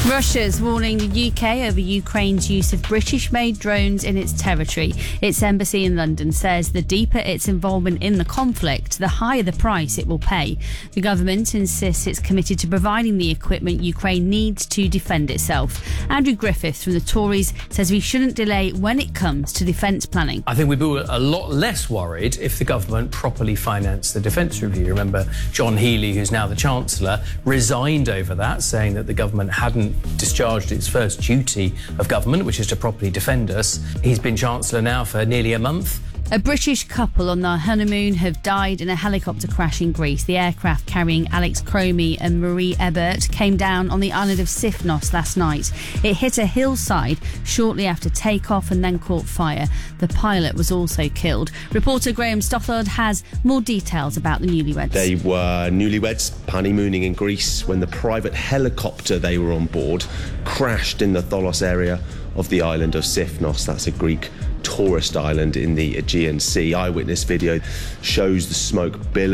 Russia's warning the UK over Ukraine's use of British-made drones in its territory. Its embassy in London says the deeper its involvement in the conflict, the higher the price it will pay. The government insists it's committed to providing the equipment Ukraine needs to defend itself. Andrew Griffiths from the Tories says we shouldn't delay when it comes to defence planning. I think we'd be a lot less worried if the government properly financed the defence review. Remember, John Healey, who's now the Chancellor, resigned over that, saying that the government hadn't discharged its first duty of government, which is to properly defend us. He's been Chancellor now for nearly a month. A British couple on their honeymoon have died in a helicopter crash in Greece. The aircraft carrying Alex Cromie and Marie Ebert came down on the island of Sifnos last night. It hit a hillside shortly after takeoff and then caught fire. The pilot was also killed. Reporter Graham Stothard has more details about the newlyweds. They were newlyweds honeymooning in Greece when the private helicopter they were on board crashed in the Tholos area of the island of Sifnos. That's a Greek tourist island in the Aegean Sea. Eyewitness video shows the smoke billowing